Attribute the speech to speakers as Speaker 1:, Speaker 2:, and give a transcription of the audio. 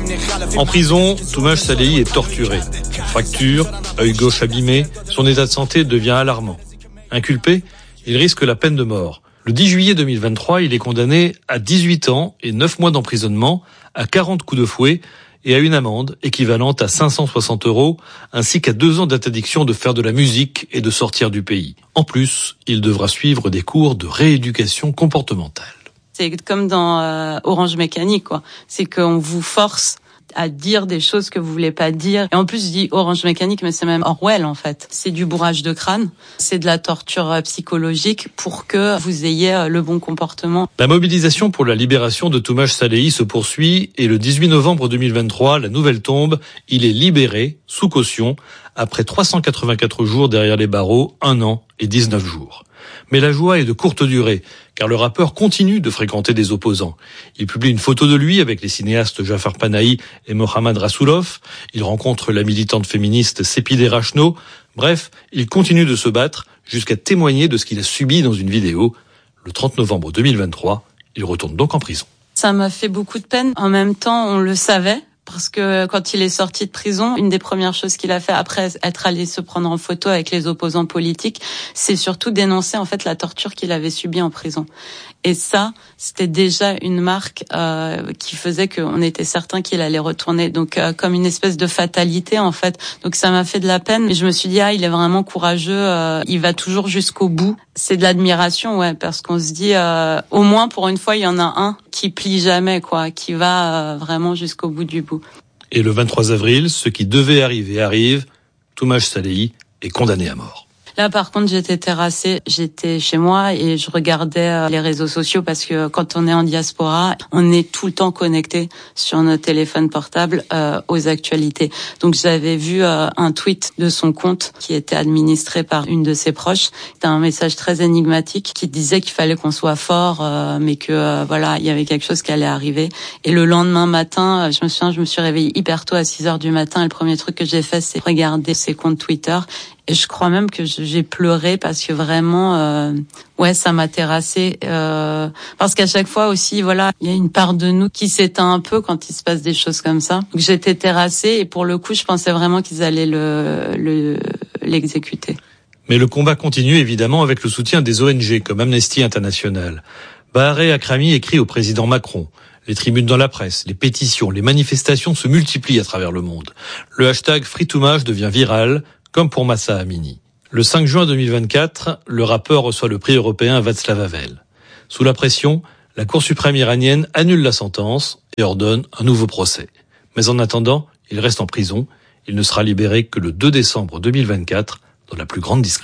Speaker 1: En prison, Toumaj Salehi est torturé. Fracture, œil gauche abîmé, son état de santé devient alarmant. Inculpé, il risque la peine de mort. Le 10 juillet 2023, il est condamné à 18 ans et 9 mois d'emprisonnement, à 40 coups de fouet et à une amende équivalente à 560 €, ainsi qu'à 2 ans d'interdiction de faire de la musique et de sortir du pays. En plus, il devra suivre des cours de rééducation comportementale.
Speaker 2: C'est comme dans Orange Mécanique, quoi. C'est qu'on vous force à dire des choses que vous voulez pas dire. Et en plus, je dis Orange Mécanique, mais c'est même Orwell, en fait. C'est du bourrage de crâne. C'est de la torture psychologique pour que vous ayez le bon comportement.
Speaker 1: La mobilisation pour la libération de Toumaj Salehi se poursuit et le 18 novembre 2023, la nouvelle tombe. Il est libéré, sous caution, après 384 jours derrière les barreaux, 1 an et 19 jours. Mais la joie est de courte durée, car le rappeur continue de fréquenter des opposants. Il publie une photo de lui avec les cinéastes Jafar Panahi et Mohamed Rassoulov. Il rencontre la militante féministe Sepideh Rachno. Bref, il continue de se battre jusqu'à témoigner de ce qu'il a subi dans une vidéo. Le 30 novembre 2023, il retourne donc en prison.
Speaker 2: Ça m'a fait beaucoup de peine. En même temps, on le savait. Parce que quand il est sorti de prison, une des premières choses qu'il a fait après être allé se prendre en photo avec les opposants politiques, c'est surtout dénoncer en fait la torture qu'il avait subie en prison. Et ça, c'était déjà une marque qui faisait qu'on était certain qu'il allait retourner. Donc comme une espèce de fatalité en fait. Donc ça m'a fait de la peine. Et je me suis dit il est vraiment courageux. Il va toujours jusqu'au bout. C'est de l'admiration, ouais, parce qu'on se dit au moins pour une fois il y en a un qui plie jamais, quoi, qui va vraiment jusqu'au bout du bout.
Speaker 1: Et le 23 avril, ce qui devait arriver arrive. Toumaj Salehi est condamné à mort.
Speaker 2: Là, par contre, j'étais terrassée. J'étais chez moi et je regardais les réseaux sociaux parce que quand on est en diaspora, on est tout le temps connecté sur notre téléphone portable aux actualités. Donc, j'avais vu un tweet de son compte qui était administré par une de ses proches. C'était un message très énigmatique qui disait qu'il fallait qu'on soit fort, mais que voilà, il y avait quelque chose qui allait arriver. Et le lendemain matin, je me suis réveillée hyper tôt à 6h du matin et le premier truc que j'ai fait, c'est regarder ses comptes Twitter. Et je crois même que j'ai pleuré parce que vraiment, ça m'a terrassée. Parce qu'à chaque fois aussi, voilà, il y a une part de nous qui s'éteint un peu quand il se passe des choses comme ça. Donc j'étais terrassée et pour le coup, je pensais vraiment qu'ils allaient l'exécuter.
Speaker 1: Mais le combat continue évidemment avec le soutien des ONG comme Amnesty International. Bahareh Akrami écrit au président Macron. Les tribunes dans la presse, les pétitions, les manifestations se multiplient à travers le monde. Le hashtag #FreeToumaj devient viral, comme pour Mahsa Amini. Le 5 juin 2024, le rappeur reçoit le prix européen Václav Havel. Sous la pression, la Cour suprême iranienne annule la sentence et ordonne un nouveau procès. Mais en attendant, il reste en prison. Il ne sera libéré que le 2 décembre 2024 dans la plus grande discrétion.